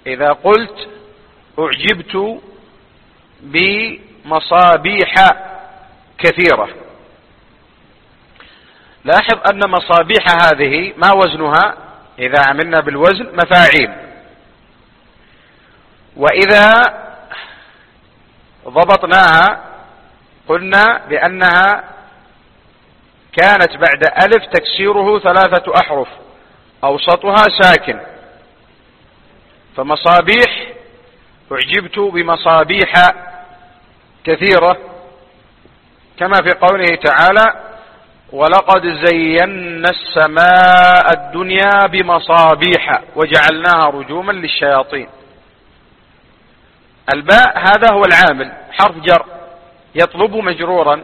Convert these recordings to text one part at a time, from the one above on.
إذا قلت أعجبت بمصابيح كثيرة، لاحظ أن مصابيح هذه ما وزنها إذا عملنا بالوزن مفاعيل، وإذا ضبطناها قلنا بأنها كانت بعد ألف تكسيره 3 أحرف أوسطها ساكن، فمصابيح أعجبت بمصابيح كثيرة، كما في قوله تعالى ولقد زينا السماء الدنيا بمصابيح وجعلناها رجوما للشياطين. الباء هذا هو العامل، حرف جر يطلب مجرورا،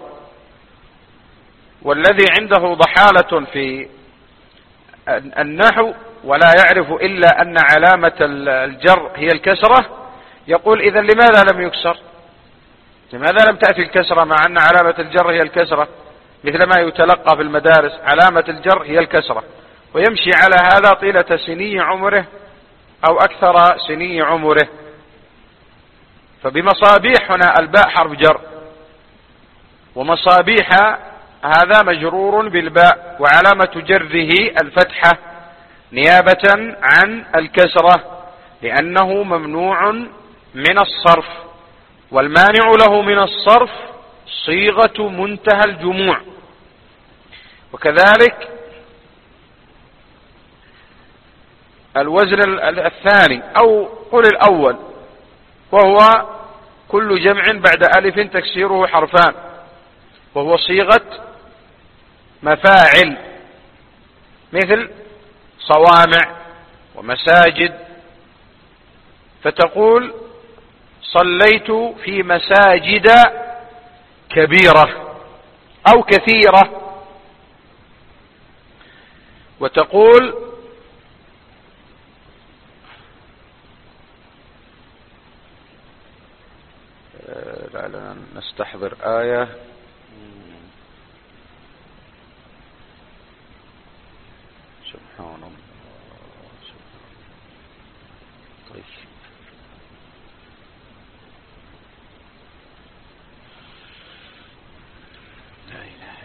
والذي عنده ضحالة في النحو ولا يعرف إلا أن علامة الجر هي الكسرة يقول إذا لماذا لم يكسر؟ لماذا لم تأتي الكسرة مع أن علامة الجر هي الكسرة؟ مثل ما يتلقى في المدارس علامة الجر هي الكسرة، ويمشي على هذا طيلة سني عمره أو أكثر سني عمره. فبمصابيح هنا الباء حرف جر، ومصابيح هذا مجرور بالباء وعلامة جره الفتحة نيابة عن الكسرة لأنه ممنوع من الصرف، والمانع له من الصرف صيغة منتهى الجموع. وكذلك الوزن الثاني أو قل الأول، وهو كل جمع بعد ألف تكسيره حرفان، وهو صيغة مفاعل مثل صوامع ومساجد، فتقول صليت في مساجد كبيرة أو كثيرة، وتقول لعلنا نستحضر آية سبحان الله. طيب لا إله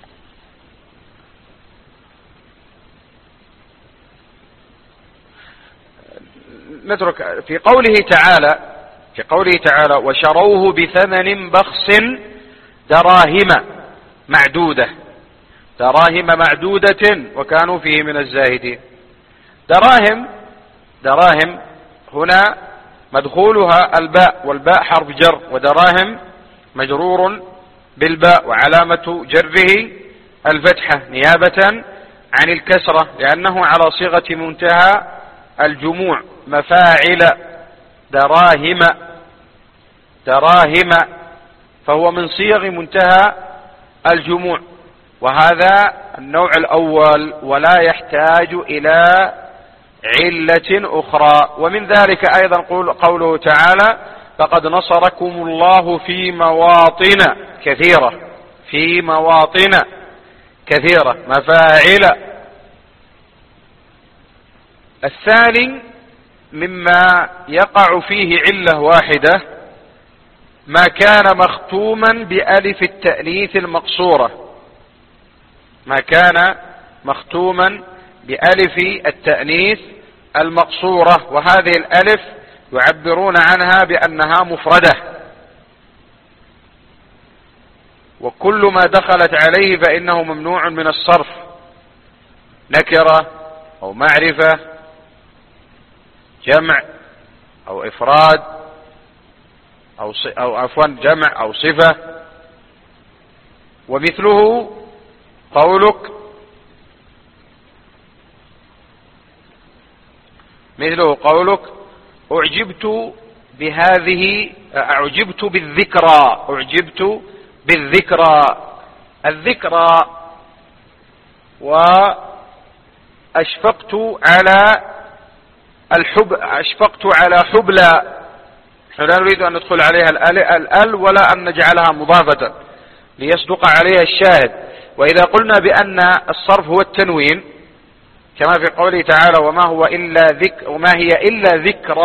إلا الله. نترك في قوله تعالى وشروه بثمن بخس دراهم معدودة وكانوا فيه من الزاهدين. دراهم هنا مدخولها الباء، والباء حرف جر، ودراهم مجرور بالباء وعلامة جره الفتحة نيابة عن الكسرة لأنه على صيغة منتهى الجموع، مفاعل دراهم، فهو من صيغ منتهى الجموع، وهذا النوع الأول ولا يحتاج إلى علة أخرى. ومن ذلك أيضا قوله تعالى فقد نصركم الله في مواطن كثيرة مفاعل. الثاني مما يقع فيه علة واحدة ما كان مختوما بألف التأنيث المقصورة، ما كان مختوما بألف التأنيث المقصورة، وهذه الألف يعبرون عنها بأنها مفردة، وكل ما دخلت عليه فإنه ممنوع من الصرف، نكرة أو معرفة، جمع أو إفراد أو عفوا جمع أو صفة. ومثله قولك أعجبت بالذكرى الذكرى، وأشفقت على حبلى. نحن لا نريد أن ندخل عليها الأل ولا أن نجعلها مضافة ليصدق عليها الشاهد. وإذا قلنا بأن الصرف هو التنوين كما في قوله تعالى وما هي إلا ذكرى